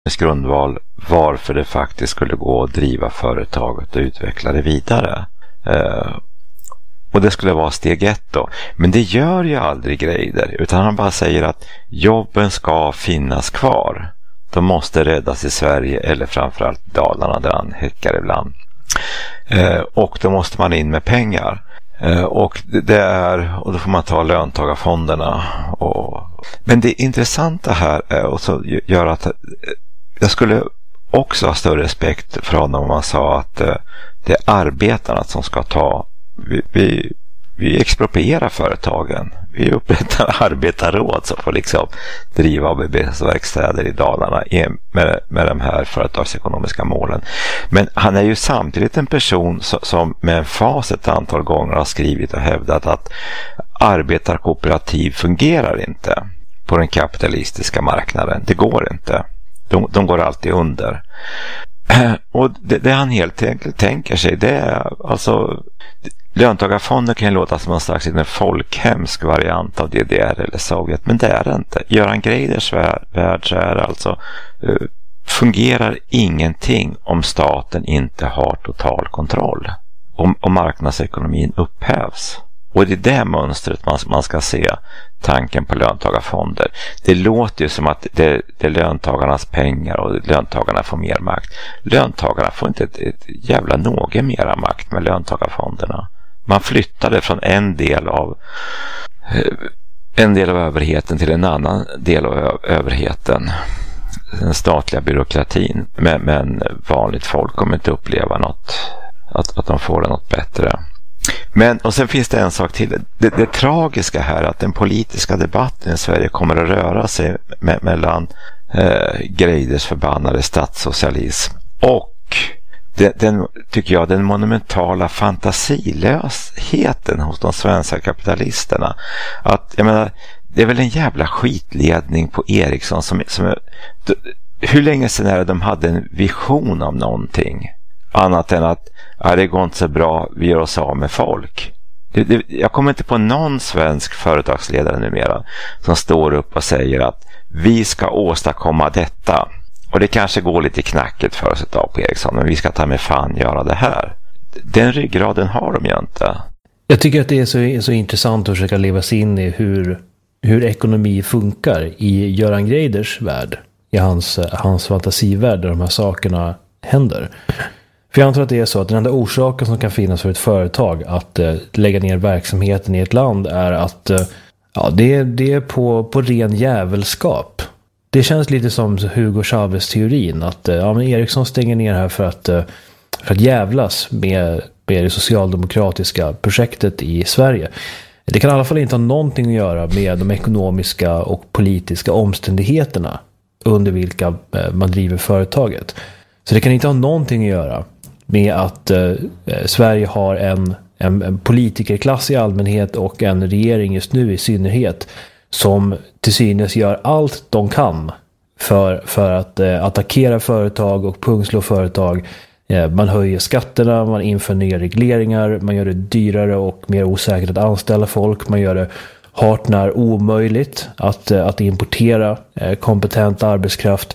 grundval varför det faktiskt skulle gå att driva företaget och utveckla det vidare. Och det skulle vara steg 1 då. Men det gör ju aldrig Greider, utan han bara säger att jobben ska finnas kvar. De måste räddas i Sverige eller framförallt Dalarna där han häckar ibland. Och då måste man in med pengar. Och då får man ta löntagarfonderna. Men det intressanta här är också gör att jag skulle också ha större respekt för honom om man sa att det är arbetarna som ska ta. Vi exproprierar företagen. Vi upprättar arbetarråd som får liksom driva ABBs verkstäder i Dalarna med de här företagsekonomiska målen. Men han är ju samtidigt en person som med en fas ett antal gånger har skrivit och hävdat att arbetarkooperativ fungerar inte på den kapitalistiska marknaden. Det går inte. De går alltid under. Och det han helt enkelt tänker sig, det är alltså löntagarfonder kan ju låta som en slags en folkhemsk variant av DDR eller Sovjet, men det är det inte. Göran Greiders värld så är alltså fungerar ingenting om staten inte har total kontroll. Om marknadsekonomin upphävs. Och det är det mönstret man ska se tanken på löntagarfonder. Det låter ju som att det är löntagarnas pengar och löntagarna får mer makt. Löntagarna får inte ett jävla något mera makt med löntagarfonderna. Man flyttade från en del av överheten till en annan del av överheten. Den statliga byråkratin. Men vanligt folk kommer inte uppleva något, att de får något bättre. Och sen finns det en sak till. Det tragiska här är att den politiska debatten i Sverige kommer att röra sig mellan Greiders förbannade statssocialism och den monumentala fantasilösheten hos de svenska kapitalisterna. Att, jag menar, det är väl en jävla skitledning på Ericsson som hur länge sedan är det de hade en vision om någonting? Annat än att det går inte så bra, vi gör oss av med folk. Jag kommer inte på någon svensk företagsledare numera som står upp och säger att vi ska åstadkomma detta. Och det kanske går lite knackigt för oss ett tag på Ericsson, men vi ska ta med fan göra det här. Den ryggraden har de ju inte. Jag tycker att det är så intressant att försöka leva sig in i hur ekonomi funkar i Göran Greiders värld. I hans fantasivärld där de här sakerna händer. För jag antar att det är så att den enda orsaken som kan finnas för ett företag att lägga ner verksamheten i ett land är att det är på ren jävelskap. Det känns lite som Hugo Chavez-teorin att men Ericsson stänger ner här för att jävlas med det socialdemokratiska projektet i Sverige. Det kan i alla fall inte ha någonting att göra med de ekonomiska och politiska omständigheterna under vilka man driver företaget. Så det kan inte ha någonting att göra med att Sverige har en politikerklass i allmänhet och en regering just nu i synnerhet som till synes gör allt de kan för att attackera företag och pungslå företag. Man höjer skatterna, man inför nya regleringar, man gör det dyrare och mer osäkert att anställa folk, man gör det hart när omöjligt att importera kompetent arbetskraft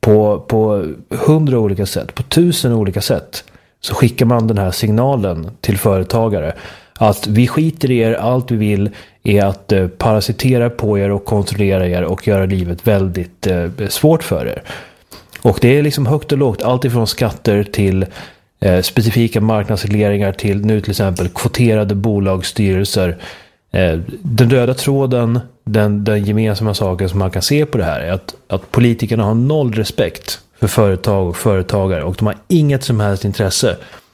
på 100 olika sätt, på 1000 olika sätt. Så skickar man den här signalen till företagare att vi skiter i er, allt vi vill är att parasitera på er och kontrollera er och göra livet väldigt svårt för er. Och det är liksom högt och lågt, allt ifrån skatter till specifika marknadsregleringar till nu till exempel kvoterade bolagsstyrelser. Den röda tråden, den gemensamma saken som man kan se på det här är att politikerna har noll respekt för företag och företagare och de har inget som helst intresse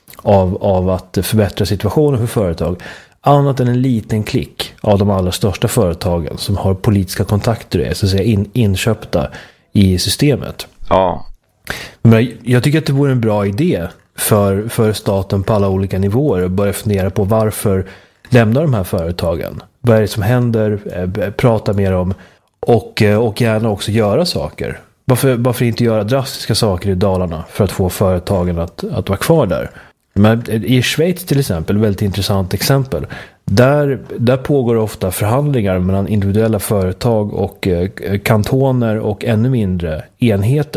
av att förbättra situationen för företag annat än en liten klick av de allra största företagen som har politiska kontakter så att säga inköpta i systemet. Ja. Men jag tycker att det vore en bra idé för staten på alla olika nivåer att börja fundera på varför lämnar de här företagen. Vad är det som händer? Prata mer om och gärna också göra saker. Varför inte göra drastiska saker i Dalarna för att få företagen att vara kvar där? Men i Schweiz till exempel, väldigt intressant exempel. Där pågår ofta förhandlingar mellan individuella företag och kantoner och ännu mindre enheter.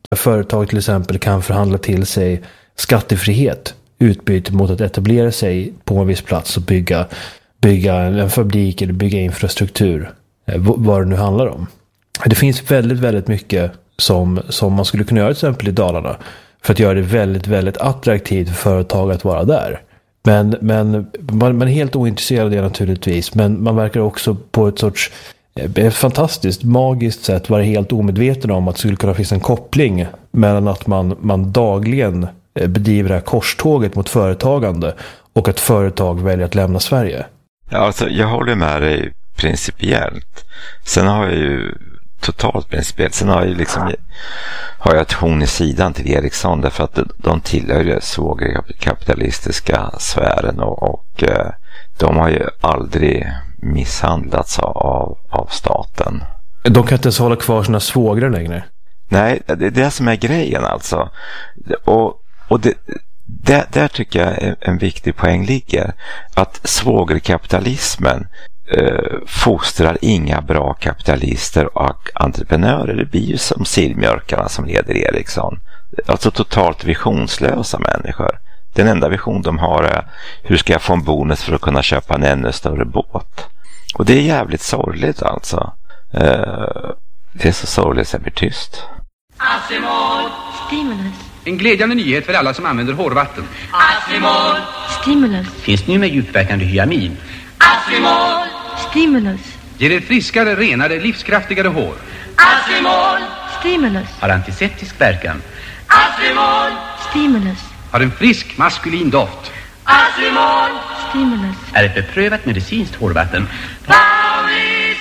företag till exempel kan förhandla till sig skattefrihet utbyte mot att etablera sig på en viss plats och bygga en fabrik eller bygga infrastruktur, vad det nu handlar om. Det finns väldigt, väldigt mycket som man skulle kunna göra till exempel i Dalarna för att göra det väldigt, väldigt attraktivt för företag att vara där. Men man är helt ointresserad av det naturligtvis, men man verkar också på ett sorts fantastiskt, magiskt sätt vara helt omedveten om att det skulle kunna finnas en koppling mellan att man dagligen bedriver det här korståget mot företagande och att företag väljer att lämna Sverige. Ja, alltså, jag håller med dig principiellt. Sen har jag ju totalt principiellt. Sen har jag ett horn i sidan till Ericsson därför att de tillhör ju svågerkapitalistiska sfären och de har ju aldrig misshandlats av staten. De kan inte ens hålla kvar sina svågrar längre. Nej, det är det som är grejen alltså. Och där tycker jag en viktig poäng ligger. Att svågerkapitalismen fostrar inga bra kapitalister och entreprenörer. Det blir ju som sillmjölkarna som leder Ericsson. Alltså totalt visionslösa människor. Den enda vision de har är hur ska jag få en bonus för att kunna köpa en ännu större båt. Och det är jävligt sorgligt alltså. Det är så sorgligt så jag blir tyst. Acimol. Stimulus. En glädjande nyhet för alla som använder hårvatten. Acimol. Stimulus. Finns nu med djupverkande hyamin. Acimol. Stimulus. Ger ett friskare, renare, livskraftigare hår. Acimol. Stimulus. Har antiseptisk verkan. Acimol. Stimulus. Har en frisk, maskulin doft. Acimol. Stimulus. Är ett beprövat medicinskt hårvatten. Favorit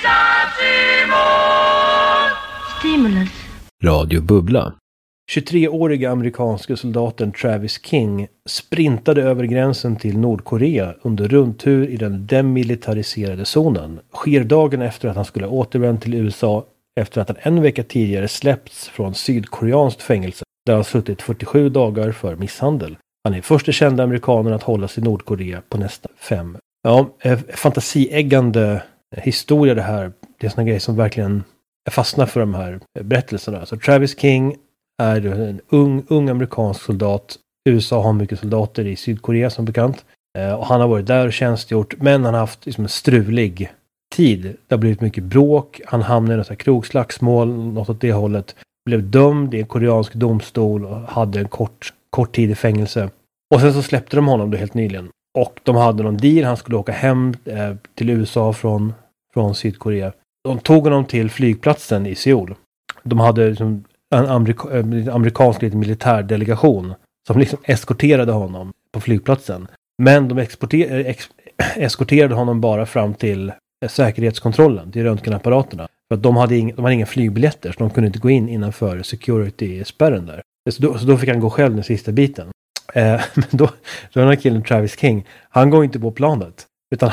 Acimol. Stimulus. Radio Bubbla. 23-åriga amerikanska soldaten Travis King sprintade över gränsen till Nordkorea under rundtur i den demilitariserade zonen. Sker dagen efter att han skulle återvända till USA efter att han en vecka tidigare släppts från sydkoreanskt fängelse där han suttit 47 dagar för misshandel. Han är första kända amerikanen att hålla sig i Nordkorea på nästan 5. Ja, fantasieggande historia det här. Det är såna grejer som verkligen fastnar för de här berättelserna. Så Travis King är en ung amerikansk soldat. USA har mycket soldater i Sydkorea som bekant. Och han har varit där och tjänstgjort. Men han har haft liksom en strulig tid. Det har blivit mycket bråk. Han hamnade i något krogslagsmål. Något åt det hållet. Blev dömd i en koreansk domstol. Och hade en kort tid i fängelse. Och sen så släppte de honom då helt nyligen. Och de hade någon deal. Han skulle åka hem till USA från Sydkorea. De tog honom till flygplatsen i Seoul. De hade liksom en amerikansk militärdelegation som liksom eskorterade honom på flygplatsen. Men de eskorterade honom bara fram till säkerhetskontrollen, till röntgenapparaterna. För att de hade inga flygbiljetter så de kunde inte gå in innanför security-spärren där. Så då fick han gå själv den sista biten. Men då den här killen Travis King, han går inte på planet. Utan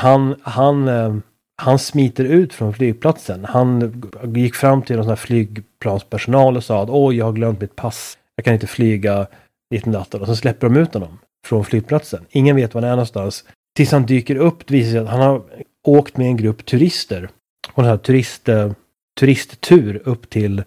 han smiter ut från flygplatsen. Han gick fram till någon sån här flygplanspersonal och sa att jag har glömt mitt pass. Jag kan inte flyga dit och dator. Och så släpper de ut honom från flygplatsen. Ingen vet var han är någonstans. Tills han dyker upp, det visar sig att han har åkt med en grupp turister. Och den här turisttur upp till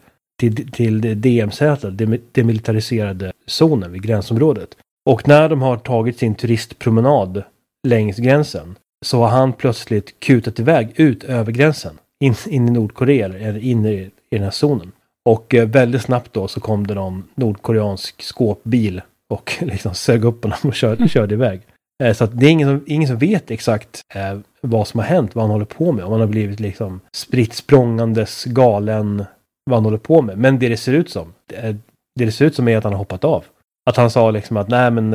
DMZ, det demilitariserade zonen vid gränsområdet. Och när de har tagit sin turistpromenad längs gränsen så har han plötsligt kutat iväg ut över gränsen. In i Nordkorea eller in i den här zonen. Och väldigt snabbt då så kom det någon nordkoreansk skåpbil och liksom sög upp honom och körde iväg. Så att det är ingen som vet exakt vad som har hänt, vad han håller på med. Om han har blivit liksom spritt språngandes galen, vad han håller på med. Men det ser ut som är att han har hoppat av. Att han sa liksom att nej men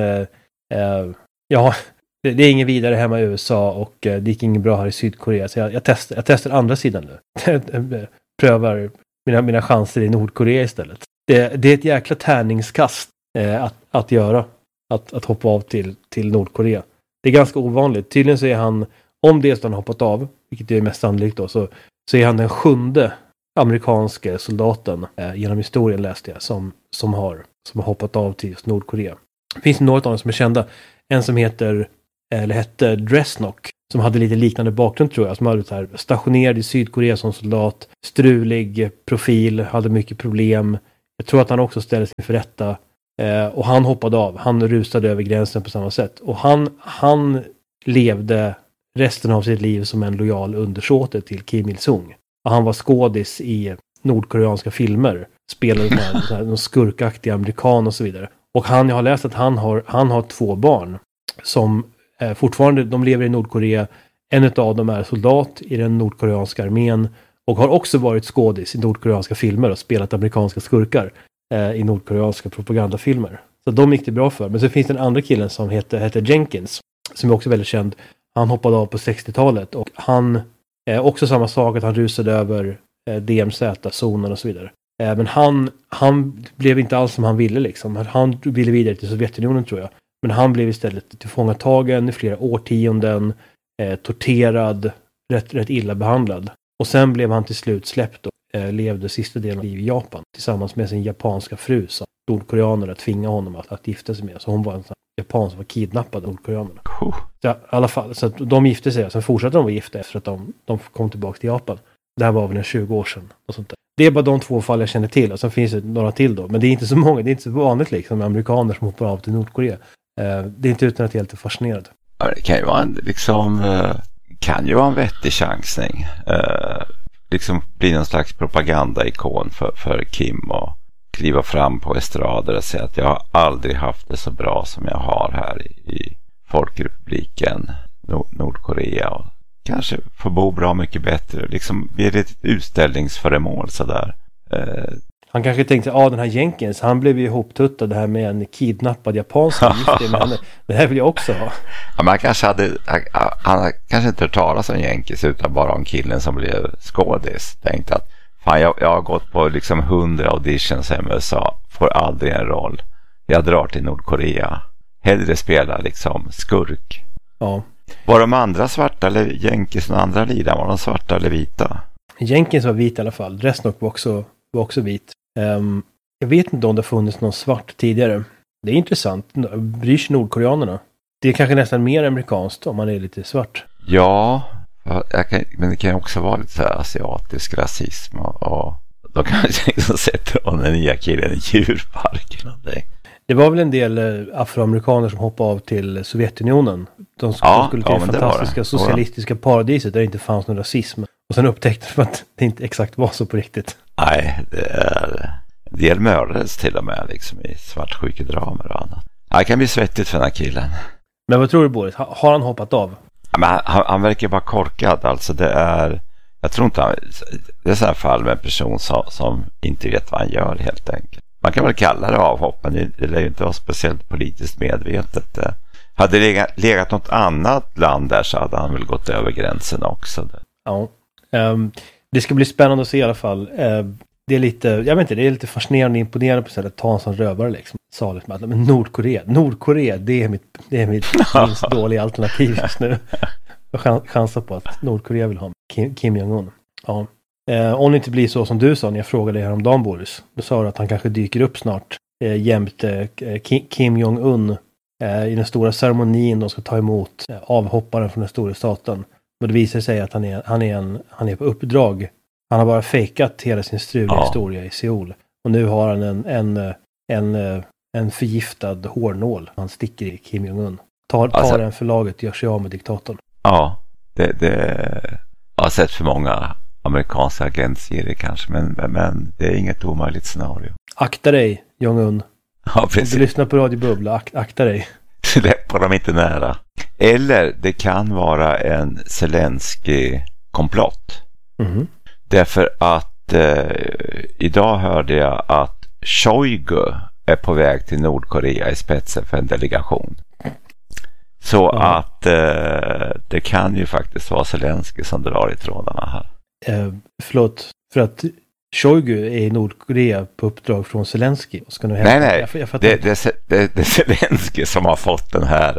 det är ingen vidare hemma i USA och det gick inget bra här i Sydkorea. Så jag testar andra sidan nu. Prövar mina chanser i Nordkorea istället. Det är ett jäkla tärningskast att göra. Att hoppa av till Nordkorea. Det är ganska ovanligt. Tydligen så är han, om det är så han har hoppat av, vilket är mest sannolikt då, så är han den 7:e amerikanska soldaten genom historien läste jag som har hoppat av till Nordkorea. Det finns några av dem som är kända. En som hette Dresnock, som hade lite liknande bakgrund tror jag, som hade så här, stationerad i Sydkorea som soldat, strulig profil, hade mycket problem, Jag tror att han också ställde sig för rätta. Och han hoppade av. Han rusade över gränsen på samma sätt. Och han levde resten av sitt liv som en lojal undersåte till Kim Il-sung. Och han var skådis i nordkoreanska filmer. Spelade någon skurkaktig amerikan och så vidare. Och jag har läst att han har 2 barn som fortfarande, de lever i Nordkorea. En av dem är soldat i den nordkoreanska armén och har också varit skådis i nordkoreanska filmer och spelat amerikanska skurkar i nordkoreanska propagandafilmer. Så de gick det bra för. Men så finns det en andra killen som heter Jenkins, som är också väldigt känd. Han hoppade av på 60-talet och han också samma sak, att han rusade över DMZ-zonen och så vidare. Men han blev inte alls som han ville liksom. Han ville vidare till Sovjetunionen, tror jag. Men han blev istället tillfångatagen i flera årtionden, torterad, rätt illa behandlad. Och sen blev han till slut släppt och levde sista delen av livet i Japan tillsammans med sin japanska fru, som nordkoreanerna tvingade honom att gifta sig med. Så hon var en sån japan som var kidnappad av nordkoreanerna. Så i alla fall, så att de gifte sig och sen fortsatte de att gifta efter att de kom tillbaka till Japan. Det här var väl 20 år sedan och sånt där. Det är bara de 2 fall jag känner till, och sen finns det några till då. Men det är inte så många, det är inte så vanligt liksom med amerikaner som hoppar av till Nordkorea. Det är inte utan att jag är lite fascinerad. Ja, det kan ju vara en vettig chansning. Liksom bli någon slags propagandaikon för Kim och kliva fram på estrader och säga att jag har aldrig haft det så bra som jag har här i Folkrepubliken Nordkorea, och kanske få bo bra mycket bättre. Liksom blir det ett utställningsföremål sådär. Han kanske tänkte, den här Jenkins, han blev ju ihoptuttad det här med en kidnappad japansk gifte med henne. Det här vill jag också ha. Ja, man han kanske inte hört talas om Jenkins utan bara om killen som blev skådis. Tänkte att fan, jag har gått på liksom 100 auditions i USA, får aldrig en roll. Jag drar till Nordkorea. Hellre spela liksom skurk. Ja. Var de andra svarta eller Jenkins och andra lidan, var de svarta eller vita? Jenkins var vit i alla fall. Resnok var också vit. Jag vet inte om det funnits någon svart tidigare. Det är intressant. Bryr sig nordkoreanerna? Det är kanske nästan mer amerikanskt om man är lite svart. Ja, men det kan också vara lite så här asiatisk rasism. Och då kanske liksom sätter om den nya killen i djurparken. Det var väl en del afroamerikaner som hoppade av till Sovjetunionen. De skulle till det fantastiska socialistiska paradiset där det inte fanns någon rasism. Och sen upptäckte de att det inte exakt var så på riktigt. Nej, en del mördades till och med liksom i svartsjukedramer och annat. Det kan bli svettigt för den här killen. Men vad tror du, Boris? Har han hoppat av? Ja, men han verkar bara korkad. Alltså jag tror inte det är så här fall med en person som inte vet vad han gör helt enkelt. Man kan väl kalla det avhopp, men det lär ju inte vara speciellt politiskt medvetet. Hade det legat något annat land där så hade han väl gått över gränsen också. Ja, det ska bli spännande att se i alla fall. Det är lite, jag vet inte, det är lite fascinerande och imponerande på sätt att ta en sån rövare liksom. Saligt med att, men Nordkorea, det är mitt minst dåliga alternativ just nu. Jag chansar på att Nordkorea vill ha Kim Jong-un. Ja. Om det inte blir så som du sa när jag frågade dig häromdagen, Boris. Då sa du att han kanske dyker upp snart jämte Kim Jong-un i den stora ceremonin de ska ta emot avhopparen från den stora staten. Men det visar sig att han är på uppdrag. Han har bara fejkat hela sin struliga historia i Seoul. Och nu har han en förgiftad hårnål. Han sticker i Kim Jong-un. Tar den förlaget och gör sig av med diktatorn. Ja, det jag har sett för många amerikanska agentserier kanske. Men det är inget omöjligt scenario. Akta dig, Jong-un. Ja, precis. Om du lyssnar på Radio Bubbla, akta dig. Släpper dem inte nära. Eller det kan vara en Zelensky-komplott. Mm-hmm. Därför att idag hörde jag att Shoigu är på väg till Nordkorea i spetsen för en delegation. Så att det kan ju faktiskt vara Zelensky som drar i trådarna här. Förlåt, för att Shoigu är i Nordkorea på uppdrag från Zelensky. Och ska nu nej. Det är Zelensky som har fått den här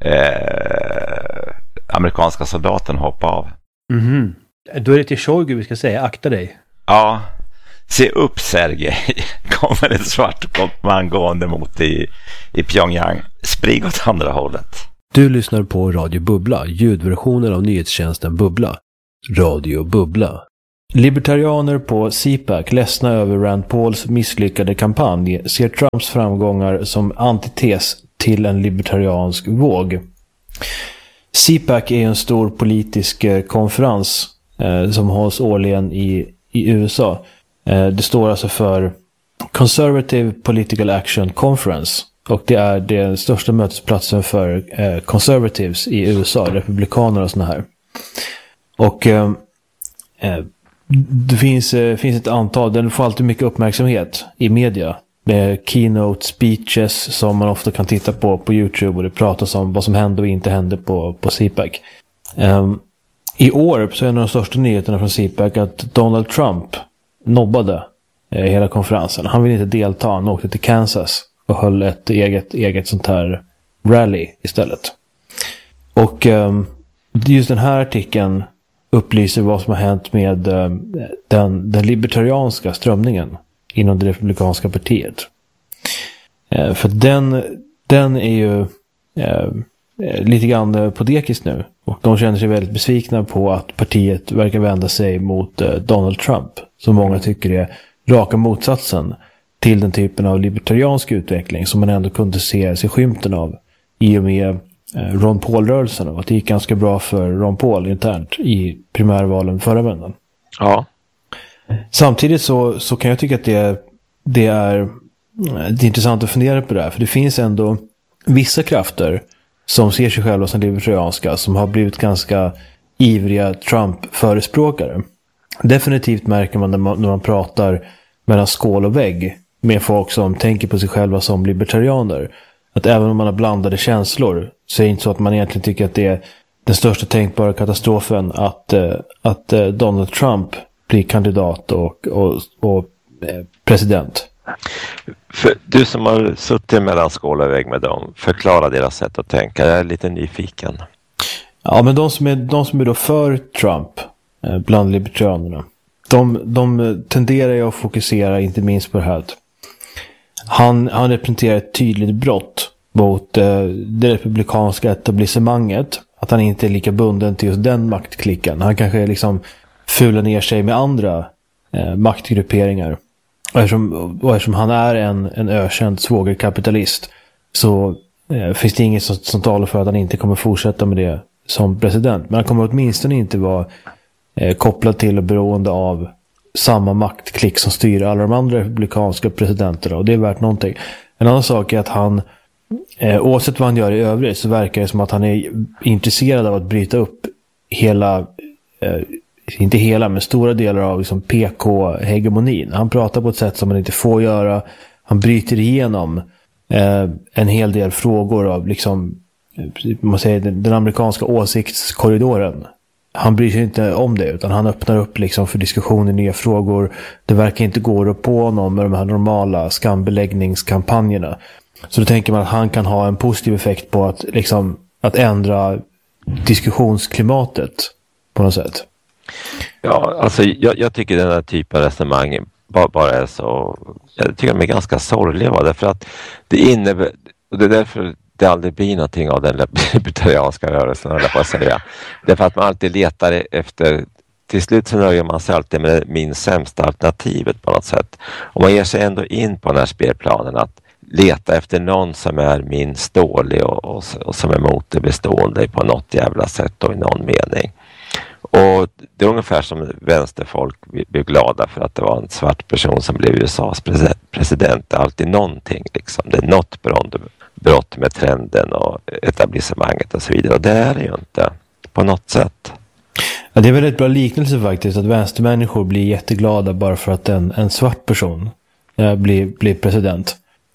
amerikanska soldaten hoppa av. Mhm. Då är det till Shoigu vi ska säga, akta dig. Ja, se upp Sergej. Kommer ett svart man gående mot i Pyongyang. Spring åt andra hållet. Du lyssnar på Radio Bubbla, ljudversionen av nyhetstjänsten Bubbla. Radio Bubbla. Libertarianer på CPAC, ledsna över Rand Pauls misslyckade kampanj, ser Trumps framgångar som antites till en libertariansk våg. CPAC är en stor politisk konferens som hålls årligen i USA. Det står alltså för Conservative Political Action Conference, och det är den största mötesplatsen för conservatives i USA, republikaner och såna här. Och det finns ett antal, den får alltid mycket uppmärksamhet i media med keynote speeches som man ofta kan titta på YouTube, och det pratas om vad som hände och inte hände på CPAC. I år så är en av de största nyheterna från CPAC att Donald Trump nobbade hela konferensen. Han ville inte delta, han åkte till Kansas och höll ett eget sånt här rally istället. Och just den här artikeln upplyser vad som har hänt med den libertarianska strömningen inom det republikanska partiet. För den är ju lite grann på dekis nu, och de känner sig väldigt besvikna på att partiet verkar vända sig mot Donald Trump, som många tycker är raka motsatsen till den typen av libertariansk utveckling som man ändå kunde se skymten av i och med Ron Paul-rörelsen, och att det gick ganska bra för Ron Paul internt i primärvalen förra vändan. Ja. Samtidigt så kan jag tycka att det är intressant att fundera på det här, för det finns ändå vissa krafter som ser sig själva som libertarianska som har blivit ganska ivriga Trump-förespråkare. Definitivt märker man när man pratar mellan skål och vägg med folk som tänker på sig själva som libertarianer, att även om man har blandade känslor så är det inte så att man egentligen tycker att det är den största tänkbara katastrofen att Donald Trump blir kandidat och president. För du som har suttit mellan skål och vägg med dem, förklara deras sätt att tänka. Jag är lite nyfiken. Ja, men de som är då för Trump bland libertarianerna, de tenderar ju att fokusera inte minst på det här att han representerar ett tydligt brott mot det republikanska etablissemanget, att han inte är lika bunden till just den maktklicken. Han kanske liksom fular ner sig med andra maktgrupperingar. Och eftersom han är en ökänd svågerkapitalist så finns det inget som talar för att han inte kommer fortsätta med det som president. Men han kommer åtminstone inte vara kopplad till och beroende av samma maktklick som styr alla de andra republikanska presidenterna, och det är värt någonting. En annan sak är att han, oavsett vad han gör i övrigt, så verkar det som att han är intresserad av att bryta upp hela, inte hela, men stora delar av liksom PK-hegemonin. Han pratar på ett sätt som man inte får göra. Han bryter igenom en hel del frågor av liksom, man säger, den amerikanska åsiktskorridoren. Han bryr sig inte om det, utan han öppnar upp liksom för diskussion i nya frågor. Det verkar inte gå på honom med de här normala skambeläggningskampanjerna. Så då tänker man att han kan ha en positiv effekt på att, liksom, att ändra diskussionsklimatet på något sätt. Ja, alltså jag tycker den här typen av resonemang bara är så, jag tycker de är ganska sorgliga, därför att det innebär, och det är därför det aldrig blir någonting av den libertarianska rörelsen, eller på att säga. Därför att man alltid letar efter, till slut så nöjer man sig alltid med min sämsta alternativet på något sätt. Och man ger sig ändå in på den här spelplanen att leta efter någon som är minst dålig och som är mot det bestående på något jävla sätt och i någon mening. Och det är ungefär som vänsterfolk blir glada för att det var en svart person som blev USAs president. Det är alltid någonting liksom. Det är något brott med trenden och etablissemanget och så vidare. Och det är det ju inte på något sätt. Ja, det är väldigt bra liknelse faktiskt, att vänstermänniskor blir jätteglada bara för att en svart person blir president.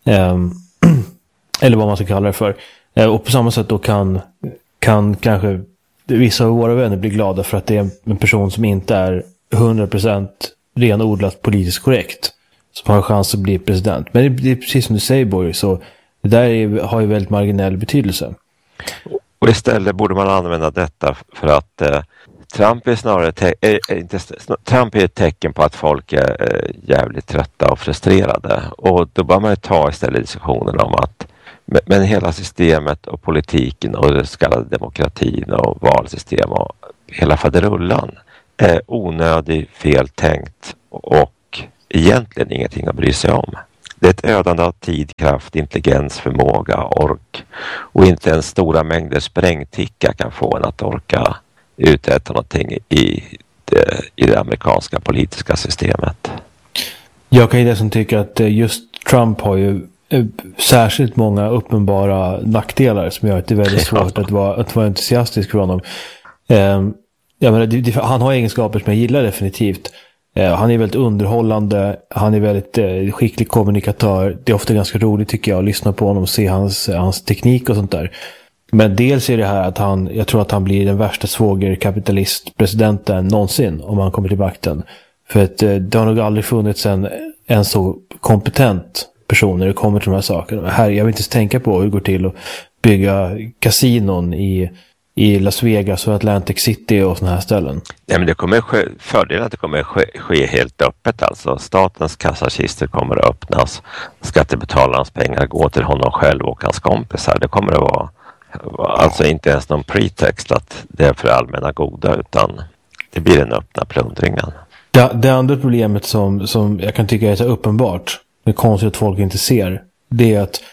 Eller vad man ska kalla det för. Och på samma sätt då kan kanske vissa av våra vänner bli glada för att det är en person som inte är 100% renodlat politiskt korrekt som har en chans att bli president. Men det är precis som du säger, Borg, så det där har ju väldigt marginell betydelse. Och istället borde man använda detta för att Trump är snarare Trump är ett tecken på att folk är jävligt trötta och frustrerade. Och då bör man ta istället diskussionen om att men hela systemet och politiken och det så kallade demokratin och valsystem och hela faderullan onödig, feltänkt och egentligen ingenting att bry sig om. Det är ett ödande av tid, kraft, intelligens, förmåga, ork och inte ens stora mängder sprängticka kan få en att orka uträtta någonting i det amerikanska politiska systemet. Jag kan ju dessutom tycka att just Trump har ju särskilt många uppenbara nackdelar som gör att det är väldigt svårt att vara entusiastisk för honom. Jag menar, han har egenskaper som jag gillar definitivt. Han är väldigt underhållande, han är väldigt skicklig kommunikatör. Det är ofta ganska roligt tycker jag att lyssna på honom och se hans teknik och sånt där. Men dels är det här att jag tror att han blir den värsta svågerkapitalistpresidenten någonsin om han kommer till makten. För att det har nog aldrig funnits en så kompetent person när det kommer till de här sakerna. Här, jag vill inte tänka på hur det går till att bygga kasinon i Las Vegas och Atlantic City och såna här ställen. Nej, men det kommer fördelen att det kommer ske helt öppet. Alltså statens kassakistor kommer att öppnas. Skattebetalarnas pengar går till honom själv och hans kompisar. Det kommer att vara alltså inte ens någon pretext att det är för allmänna goda, utan det blir den öppna plundringen. Det andra problemet som jag kan tycka är så uppenbart, det är konstigt att folk inte ser, det är att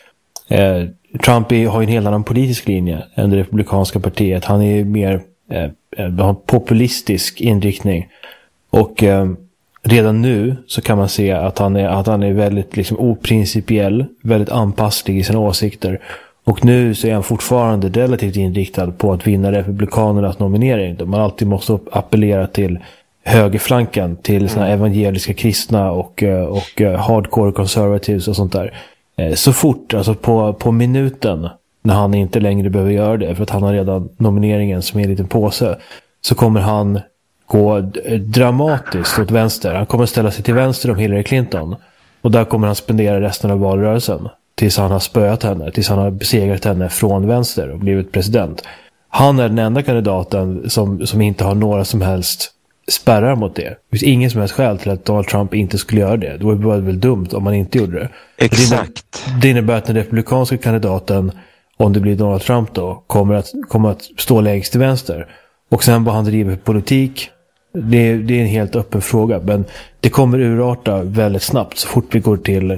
Trump har en helt annan politisk linje än det republikanska partiet. Han är mer har en populistisk inriktning. Och redan nu så kan man se att han är väldigt liksom oprincipiell, väldigt anpasslig i sina åsikter. Och nu så är han fortfarande relativt inriktad på att vinna republikanernas nominering. Man alltid måste appellera till högerflanken, till såna evangeliska kristna och hardcore conservatives och sånt där. Så fort, alltså på minuten, när han inte längre behöver göra det för att han har redan nomineringen som är en liten påse, så kommer han gå dramatiskt åt vänster. Han kommer ställa sig till vänster om Hillary Clinton, och där kommer han spendera resten av valrörelsen tills han har spöat henne, tills han har besegrat henne från vänster och blivit president. Han är den enda kandidaten som inte har några som helst spärrar mot det. Det finns ingen som helst skäl till att Donald Trump inte skulle göra det. Det var väl dumt om man inte gjorde det. Exakt. Det innebär att den republikanska kandidaten, om det blir Donald Trump då, kommer att stå längst till vänster. Och sen vad han driver politik, det är en helt öppen fråga. Men det kommer urarta väldigt snabbt så fort vi går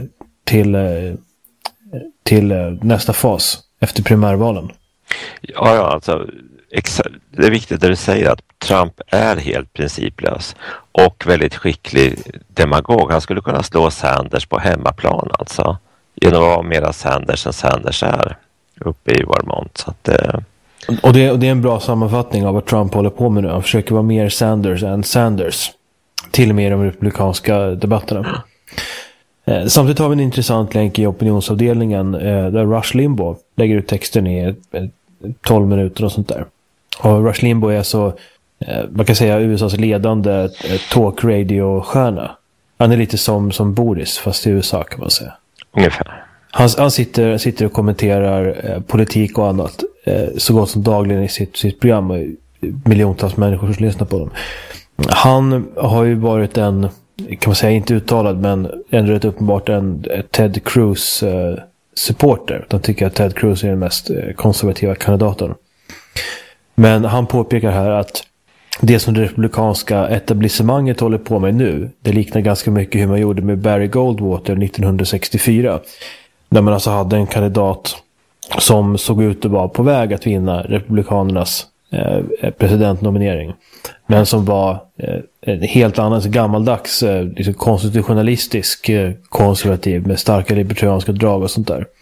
till nästa fas efter primärvalen. Ja, alltså det är viktigt att du säger att Trump är helt principlös och väldigt skicklig demagog. Han skulle kunna slå Sanders på hemmaplan alltså, genom att vara mera Sanders än Sanders är uppe i Vermont. Så att, och det är en bra sammanfattning av vad Trump håller på med nu. Han försöker vara mer Sanders än Sanders, till och med i de republikanska debatterna. Samtidigt har vi en intressant länk i opinionsavdelningen där Rush Limbaugh lägger ut texten i 12 minuter och sånt där. Och Rush Limbaugh är så, man kan säga, USAs ledande talk radio-stjärna. Han är lite som Boris, fast i USA kan man säga. Ungefär. Han sitter och kommenterar politik och annat så gott som dagligen i sitt program, och miljontals människor som lyssnar på dem. Han har ju varit en, kan man säga, inte uttalad, men ändå rätt uppenbart en Ted Cruz supporter. De tycker att Ted Cruz är den mest konservativa kandidaten. Men han påpekar här att det som det republikanska etablissemanget håller på med nu, det liknar ganska mycket hur man gjorde med Barry Goldwater 1964. Där man alltså hade en kandidat som såg ut att vara på väg att vinna republikanernas presidentnominering. Men som var en helt annan, gammaldags, liksom konstitutionalistisk konservativ med starka libertarianska drag och sånt där.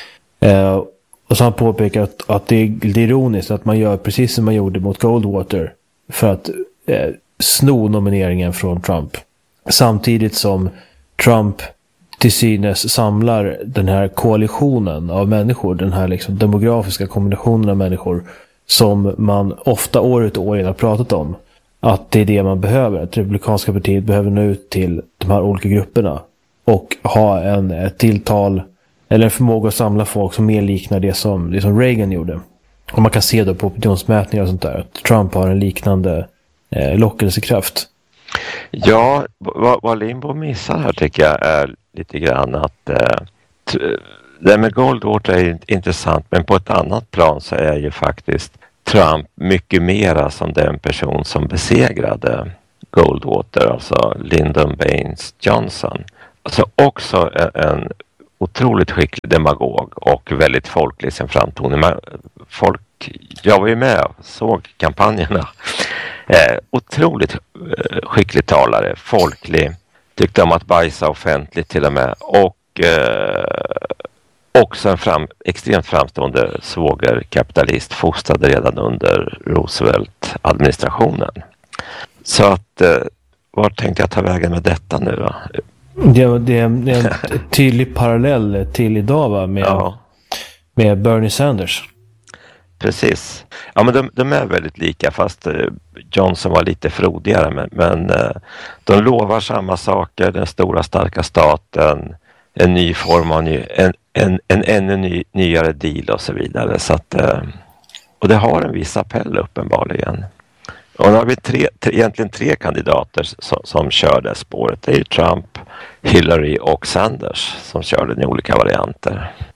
Och så har han påpekat att det är ironiskt att man gör precis som man gjorde mot Goldwater för att sno nomineringen från Trump. Samtidigt som Trump till synes samlar den här koalitionen av människor, den här liksom demografiska kombinationen av människor som man ofta år ut och år in har pratat om. Att det är det man behöver. Att republikanska partiet behöver nå ut till de här olika grupperna och ha ett tilltal eller en förmåga att samla folk som mer liknar det som Reagan gjorde. Och man kan se då på opinionsmätningar och sånt där att Trump har en liknande lockelsekraft. Ja, vad Limbaugh missar här tycker jag är lite grann att det med Goldwater är intressant, men på ett annat plan så är ju faktiskt Trump mycket mera som den person som besegrade Goldwater, alltså Lyndon Baines Johnson. Alltså också en otroligt skicklig demagog och väldigt folklig i sin framtoning. Jag var ju med och såg kampanjerna. Otroligt skicklig talare, folklig, tyckte om att bajsa offentligt till och med, och också en extremt framstående svågerkapitalist, fostrad redan under Roosevelt-administrationen. Så att, var tänkte jag ta vägen med detta nu då? Det är en tydlig parallell till idag, va? Med Bernie Sanders. Precis. Ja, men de är väldigt lika, fast Johnson var lite frodigare. Men de lovar samma saker, den stora starka staten, en ny form av en ännu nyare deal och så vidare. Så att, och det har en viss appell uppenbarligen. Och nu har vi egentligen tre kandidater som kör det spåret. Det är Trump, Hillary och Sanders som kör den i olika varianter.